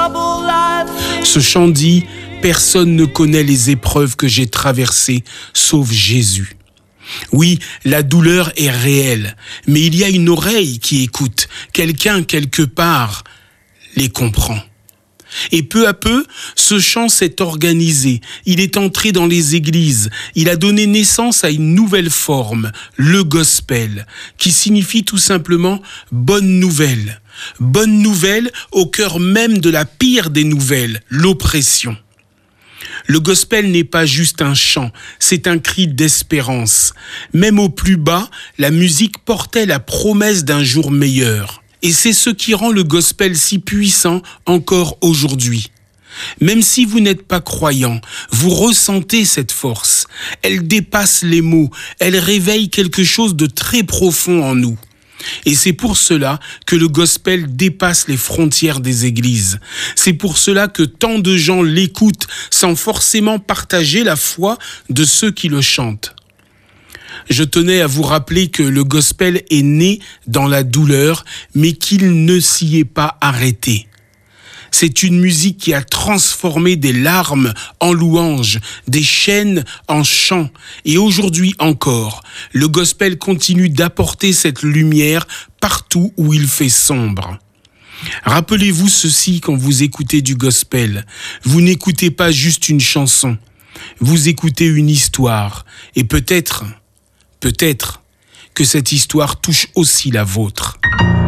Ce chant dit « Personne ne connaît les épreuves que j'ai traversées, sauf Jésus ». Oui, la douleur est réelle, mais il y a une oreille qui écoute. Quelqu'un, quelque part, les comprend. Et peu à peu, ce chant s'est organisé. Il est entré dans les églises. Il a donné naissance à une nouvelle forme, le gospel, qui signifie tout simplement « bonne nouvelle ». Bonne nouvelle au cœur même de la pire des nouvelles, l'oppression. Le gospel n'est pas juste un chant, c'est un cri d'espérance. Même au plus bas, la musique portait la promesse d'un jour meilleur. Et c'est ce qui rend le gospel si puissant encore aujourd'hui. Même si vous n'êtes pas croyant, vous ressentez cette force. Elle dépasse les mots, elle réveille quelque chose de très profond en nous. Et c'est pour cela que le gospel dépasse les frontières des églises. C'est pour cela que tant de gens l'écoutent sans forcément partager la foi de ceux qui le chantent. Je tenais à vous rappeler que le gospel est né dans la douleur, mais qu'il ne s'y est pas arrêté. C'est une musique qui a transformé des larmes en louanges, des chaînes en chants. Et aujourd'hui encore, le gospel continue d'apporter cette lumière partout où il fait sombre. Rappelez-vous ceci quand vous écoutez du gospel. Vous n'écoutez pas juste une chanson. Vous écoutez une histoire. Et peut-être que cette histoire touche aussi la vôtre.